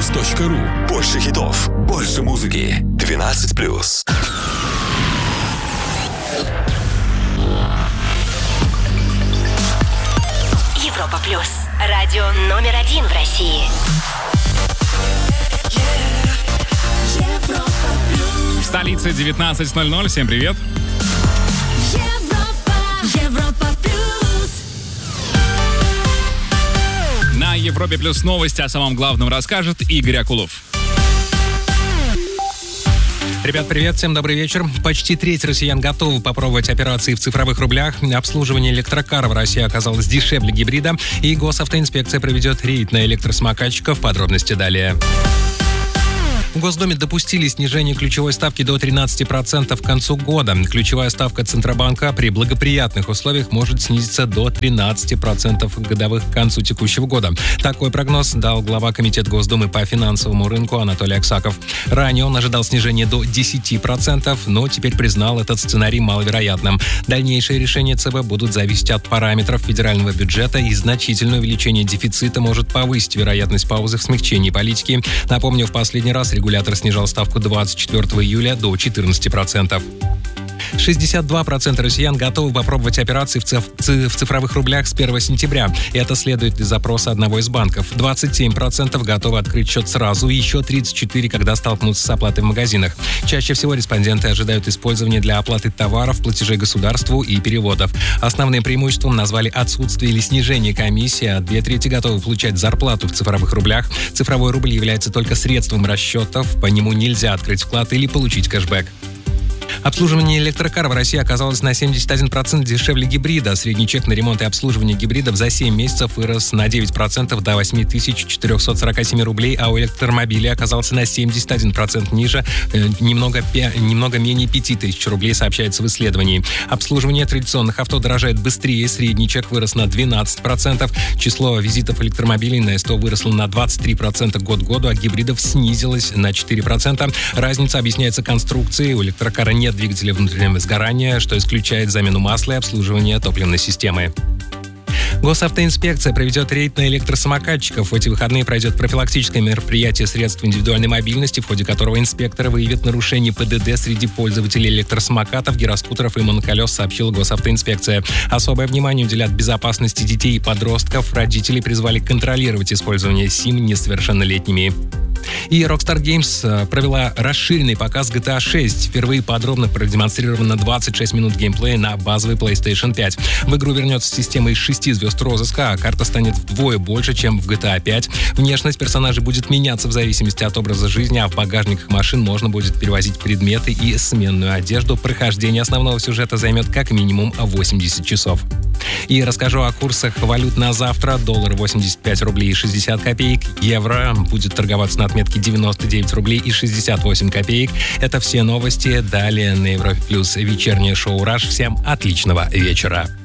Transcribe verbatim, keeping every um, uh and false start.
плюс точка ру. Больше хитов, больше музыки. двенадцать плюс. Европа плюс. Радио номер один в России. В столице девятнадцать ноль ноль. Всем привет. Европа, Европа плюс. На Европе плюс новости о самом главном расскажет Игорь Акулов. Ребят, привет, всем добрый вечер. Почти треть россиян готовы попробовать операции в цифровых рублях. Обслуживание электрокара в России оказалось дешевле гибрида, и госавтоинспекция проведет рейд на электросамокатчиков. Подробности далее. В Госдуме допустили снижение ключевой ставки до тринадцати процентов к концу года. Ключевая ставка Центробанка при благоприятных условиях может снизиться до тринадцати процентов годовых к концу текущего года. Такой прогноз дал глава Комитета Госдумы по финансовому рынку Анатолий Аксаков. Ранее он ожидал снижения до десяти процентов, но теперь признал этот сценарий маловероятным. Дальнейшие решения ЦБ будут зависеть от параметров федерального бюджета, и значительное увеличение дефицита может повысить вероятность паузы в смягчении политики. Напомню, в последний раз регулятор снижал ставку двадцать четвёртого июля до четырнадцати процентов. шестьдесят два процента россиян готовы попробовать операции в, циф- в цифровых рублях с первого сентября. Это следует из запроса одного из банков. двадцать семь процентов готовы открыть счет сразу, и еще тридцать четыре процента, когда столкнутся с оплатой в магазинах. Чаще всего респонденты ожидают использования для оплаты товаров, платежей государству и переводов. Основным преимуществом назвали отсутствие или снижение комиссии, а две трети готовы получать зарплату в цифровых рублях. Цифровой рубль является только средством расчетов, по нему нельзя открыть вклад или получить кэшбэк. Обслуживание электрокара в России оказалось на семьдесят один процент дешевле гибрида. Средний чек на ремонт и обслуживание гибридов за семь месяцев вырос на девять процентов до восемь тысяч четыреста сорок семь рублей, а у электромобилей оказался на семьдесят один процент ниже, э, немного, пе, немного менее пяти тысяч рублей, сообщается в исследовании. Обслуживание традиционных авто дорожает быстрее. Средний чек вырос на двенадцать процентов. Число визитов электромобилей на СТО выросло на двадцать три процента год к году, а гибридов снизилось на четыре процента. Разница объясняется конструкцией. У электрокара нет двигателя внутреннего сгорания, что исключает замену масла и обслуживание топливной системы. Госавтоинспекция проведет рейд на электросамокатчиков. В эти выходные пройдет профилактическое мероприятие средств индивидуальной мобильности, в ходе которого инспекторы выявят нарушение ПДД среди пользователей электросамокатов, гироскутеров и моноколес, сообщила Госавтоинспекция. Особое внимание уделят безопасности детей и подростков. Родители призвали контролировать использование СИМ несовершеннолетними. И Rockstar Games провела расширенный показ джи ти эй шесть. Впервые подробно продемонстрировано двадцать шесть минут геймплея на базовой PlayStation пять. В игру вернется система из шести звезд розыска, а карта станет вдвое больше, чем в джи ти эй пять. Внешность персонажей будет меняться в зависимости от образа жизни, а в багажниках машин можно будет перевозить предметы и сменную одежду. Прохождение основного сюжета займет как минимум восемьдесят часов. И расскажу о курсах валют на завтра. Доллар восемьдесят пять рублей и шестьдесят копеек. Евро будет торговаться на отметке девяносто девять рублей и шестьдесят восемь копеек. Это все новости. Далее на Европе Плюс вечернее шоу «Раш». Всем отличного вечера.